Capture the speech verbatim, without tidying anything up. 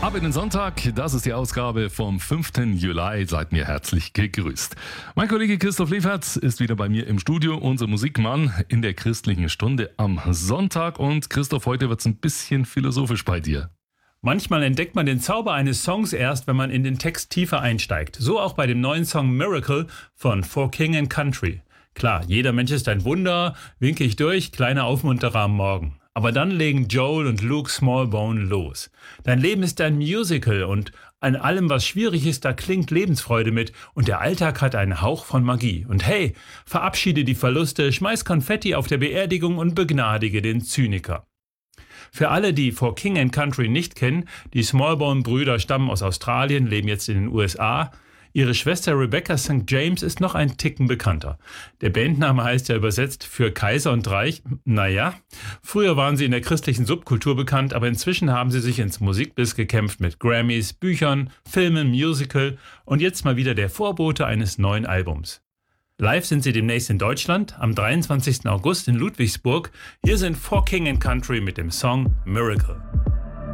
Ab in den Sonntag, das ist die Ausgabe vom fünften Juli. Seid mir herzlich gegrüßt. Mein Kollege Christoph Lieferts ist wieder bei mir im Studio, unser Musikmann in der christlichen Stunde am Sonntag. Und Christoph, heute wird es ein bisschen philosophisch bei dir. Manchmal entdeckt man den Zauber eines Songs erst, wenn man in den Text tiefer einsteigt. So auch bei dem neuen Song Miracle von For King and Country. Klar, jeder Mensch ist ein Wunder, winke ich durch, kleiner Aufmunterer am Morgen. Aber dann legen Joel und Luke Smallbone los. Dein Leben ist ein Musical und an allem, was schwierig ist, da klingt Lebensfreude mit und der Alltag hat einen Hauch von Magie. Und hey, verabschiede die Verluste, schmeiß Konfetti auf der Beerdigung und begnadige den Zyniker. Für alle, die For King and Country nicht kennen, die Smallbone-Brüder stammen aus Australien, leben jetzt in den U S A. Ihre Schwester Rebecca Sankt James ist noch ein Ticken bekannter. Der Bandname heißt ja übersetzt für Kaiser und Reich. Naja, früher waren sie in der christlichen Subkultur bekannt, aber inzwischen haben sie sich ins Musikbiss gekämpft mit Grammys, Büchern, Filmen, Musical und jetzt mal wieder der Vorbote eines neuen Albums. Live sind sie demnächst in Deutschland, am dreiundzwanzigsten August in Ludwigsburg. Hier sind For King and Country mit dem Song Miracle.